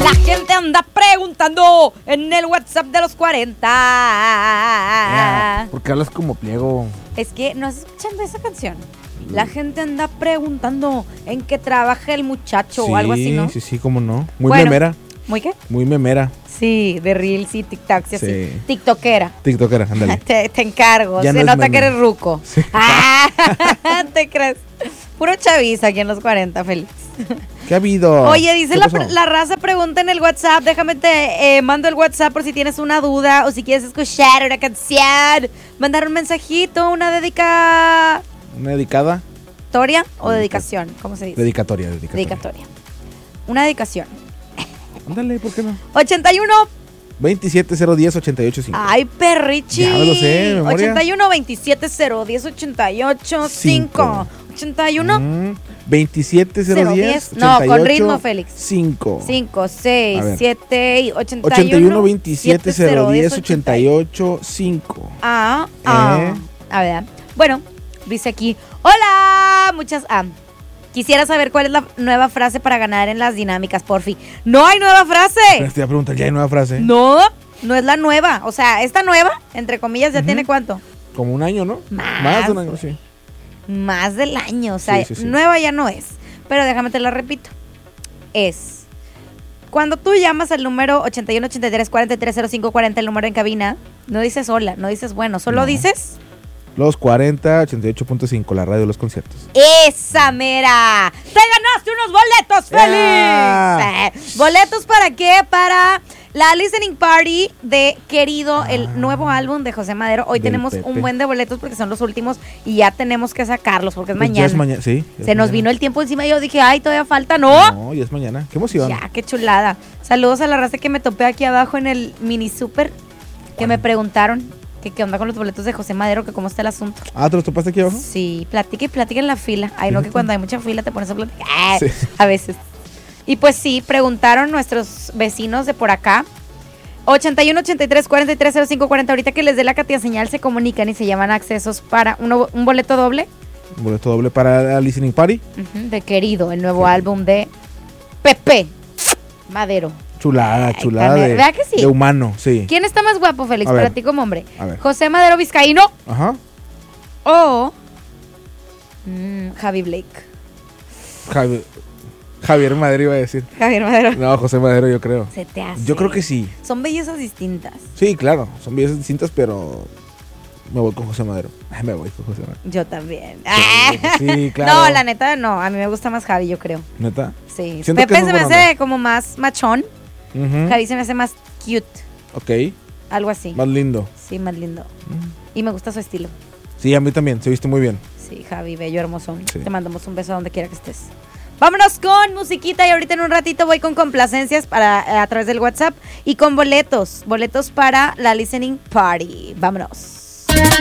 La gente anda preguntando en el WhatsApp de los 40. ¿Por qué hablas como pliego? Es que no estás escuchando esa canción. La gente anda preguntando en qué trabaja el muchacho o algo así, ¿no? Sí, cómo no. Muy Bueno, memera. ¿Muy qué? Muy memera. Sí, de Reels y TikToks y así. Sí. TikTokera. TikTokera, ándale. Te encargo. Ya Se no es nota meme. que eres ruco. Sí. Ah, ¿te crees? Puro chaviza aquí en los 40, Félix. ¿Qué ha habido? Oye, dice ¿Qué pasó? la raza, pregunta en el WhatsApp. Déjame te mando el WhatsApp por si tienes una duda o si quieres escuchar una canción. Mandar un mensajito, una dedicatoria ¿Una dedicada? o dedicación, ¿cómo se dice? Dedicatoria. Dedicatoria. Una dedicación. Ándale, ¿por qué no? 81. 27010-885. Ay, perrichi. Ya me lo sé, de memoria. 81 27 010 88 5. 81 27010. No, con ritmo, Félix. 5. 5, A 6, ver. 7 y 81 27 010 88 5. A ver. Bueno, dice aquí. Hola, muchas. Quisiera saber cuál es la nueva frase para ganar en las dinámicas, porfi. ¡No hay nueva frase! Pero te iba a preguntar, ¿ya hay nueva frase? No es la nueva. O sea, esta nueva, entre comillas, ¿ya tiene cuánto? Como un año, ¿no? Más de un año, sí. Más del año. O sea, Sí. nueva ya no es. Pero déjame te la repito. Es cuando tú llamas al número 81 83 43 05 40, el número en cabina, no dices hola, no dices bueno, solo No. dices Los 40, 88.5, la radio de los conciertos. ¡esa mera! ¡Te ganaste unos boletos, Félix! ¿Boletos para qué? Para la listening party de Querido, el nuevo álbum de José Madero. Hoy Del tenemos Pepe. un buen de boletos porque son los últimos y ya tenemos que sacarlos porque es Pues mañana. ya es mañana, sí. ya Se es nos mañana. vino el tiempo encima y yo dije, ay, todavía falta, ¿no? No, ya es mañana. Qué emoción. Ya, qué chulada. Saludos a la raza que me topé aquí abajo en el mini super, que me preguntaron que qué onda con los boletos de José Madero, que cómo está el asunto. ¿Te los topaste aquí abajo? Sí, platica y platica en la fila. Ay, no, que Fíjate. cuando hay mucha fila te pones a platicar. Sí. A veces. Y pues sí, preguntaron nuestros vecinos de por acá. 81 83 43 05 40. Ahorita que les dé la Katia señal se comunican y se llaman accesos para un boleto doble. Un boleto doble para la listening party. De Querido, el nuevo álbum de Pepe Madero. Chulada Ay, de, ¿verdad que sí? de humano, sí. ¿Quién está más guapo, Félix, A ver. para ti como hombre? A ver. ¿José Madero Vizcaíno Ajá. o Javi Blake? Javier Madero iba a decir. Javier Madero. No, José Madero yo creo. Se te hace. Yo creo que sí. Son bellezas distintas. Sí, claro. Son bellezas distintas, pero me voy con José Madero. Me voy con José Madero. Yo también. Sí, claro. No, la neta no. A mí me gusta más Javi, yo creo. ¿Neta? Sí. Siento que Pepe es se muy me buena hace como más machón. Ujú. Javi se me hace más cute. Ok. Algo así. Más lindo. Sí, más lindo. Y me gusta su estilo. Sí, a mí también. Se viste muy bien. Sí, Javi, bello, hermoso. Sí. Te mandamos un beso donde quiera que estés. Vámonos con musiquita y ahorita en un ratito voy con complacencias para a través del WhatsApp y con boletos para la listening party. Vámonos.